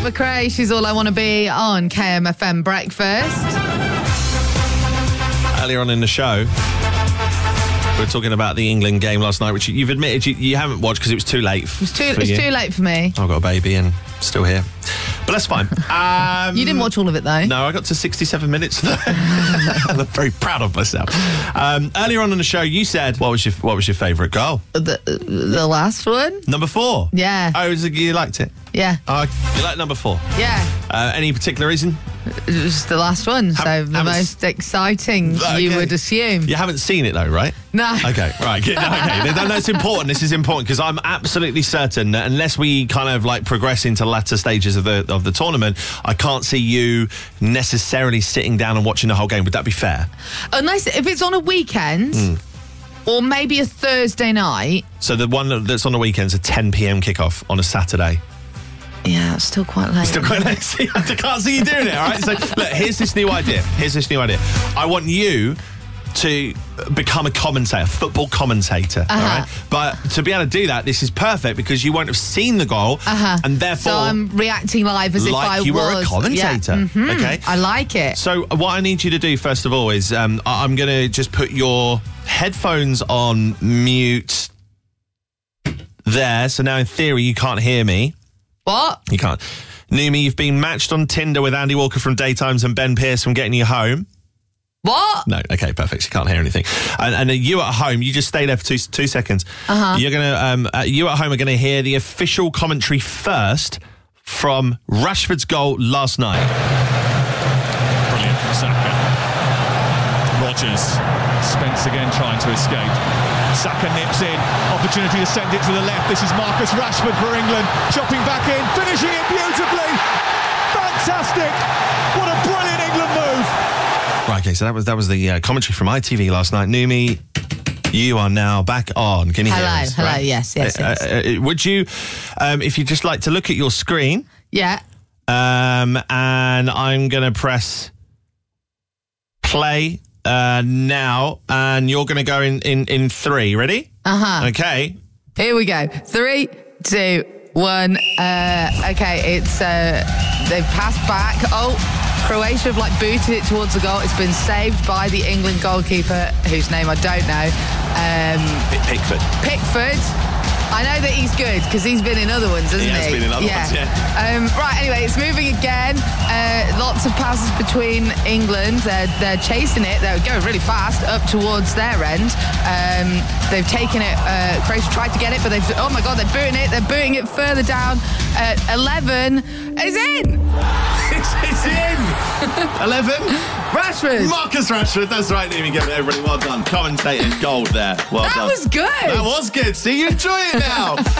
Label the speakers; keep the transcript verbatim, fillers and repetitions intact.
Speaker 1: McRae, she's All I Want to Be on K M F M Breakfast.
Speaker 2: Earlier on in the show, we were talking about the England game last night, which you've admitted you, you haven't watched because it was too late.
Speaker 1: It was too, it was too late for me.
Speaker 2: I've got a baby and still here. But that's fine. Um,
Speaker 1: you didn't watch all of it, though.
Speaker 2: No, I got to sixty-seven minutes. I'm very proud of myself. Um, earlier on in the show, you said, what was your what was your favourite goal?
Speaker 1: The, the last one?
Speaker 2: Number four?
Speaker 1: Yeah.
Speaker 2: Oh, was it, you liked it?
Speaker 1: Yeah.
Speaker 2: Uh, you like number four?
Speaker 1: Yeah.
Speaker 2: Uh, any particular reason?
Speaker 1: It was the last one, so
Speaker 2: Have,
Speaker 1: the most exciting,
Speaker 2: okay.
Speaker 1: you would assume.
Speaker 2: You haven't seen it, though, right?
Speaker 1: No.
Speaker 2: Okay, right. Good. Okay, no, that's important. This is important because I'm absolutely certain that unless we kind of like progress into latter stages of the of the tournament, I can't see you necessarily sitting down and watching the whole game. Would that be fair?
Speaker 1: Unless if it's on a weekend mm. or maybe a Thursday night.
Speaker 2: So the one that's on the weekend's a ten p.m. kickoff on a Saturday.
Speaker 1: Yeah, it's still quite late.
Speaker 2: Still quite late. See, I can't see you doing it, all right? So, look, here's this new idea. Here's this new idea. I want you to become a commentator, football commentator, uh-huh. all right? But to be able to do that, this is perfect because you won't have seen the goal, uh-huh. and therefore...
Speaker 1: So I'm reacting live as
Speaker 2: like
Speaker 1: if I was...
Speaker 2: you were a commentator,
Speaker 1: yeah. mm-hmm.
Speaker 2: okay?
Speaker 1: I like it.
Speaker 2: So what I need you to do, first of all, is um, I'm going to just put your headphones on mute there. So now, in theory, you can't hear me.
Speaker 1: What?
Speaker 2: You can't. Numi, you've been matched on Tinder with Andy Walker from Daytimes and Ben Pearce from Getting You Home.
Speaker 1: What?
Speaker 2: No, okay, perfect. You can't hear anything. And, and you at home, you just stay there for two two seconds.
Speaker 1: Uh-huh.
Speaker 2: You're gonna, um, uh, you at home are going to hear the official commentary first from Rashford's goal last night.
Speaker 3: Brilliant from Saka. Rodgers, Spence again trying to escape. Saka nips in, opportunity to send it to the left. This is Marcus Rashford for England, chopping back in, finishing it beautifully. Fantastic! What a brilliant England move!
Speaker 2: Right, okay, so that was that was the uh, commentary from I T V last night. Numi, you are now back on. Can you
Speaker 1: hello,
Speaker 2: hear us?
Speaker 1: Hello,
Speaker 2: right?
Speaker 1: hello, yes, yes, yes.
Speaker 2: Uh, uh, would you, um, if you'd just like to look at your screen?
Speaker 1: Yeah.
Speaker 2: Um, and I'm going to press play uh, now, and you're going to go in, in, in three. Ready?
Speaker 1: Uh-huh.
Speaker 2: Okay.
Speaker 1: Here we go. Three, two, one. Uh, okay, it's, uh, they've passed back. Oh, Croatia have, like, booted it towards the goal. It's been saved by the England goalkeeper, whose name I don't know. Um,
Speaker 2: Pickford.
Speaker 1: Pickford. I know that he's good because he's been in other ones, hasn't he?
Speaker 2: He has been in other
Speaker 1: yeah.
Speaker 2: ones, yeah.
Speaker 1: Um, right, anyway, it's moving again. Uh, lots of passes between England. They're, they're chasing it. They're going really fast up towards their end. Um, they've taken it. Uh, Croatia tried to get it, but they've... Oh, my God, they're booting it. They're booting it further down. Uh, eleven is in.
Speaker 2: it's, it's in. eleven.
Speaker 1: Rashford.
Speaker 2: Marcus Rashford. That's right, Numi. Give it everybody. Well done. Commentating gold there. Well
Speaker 1: that
Speaker 2: done.
Speaker 1: That was good.
Speaker 2: That was good. See, you enjoy it now.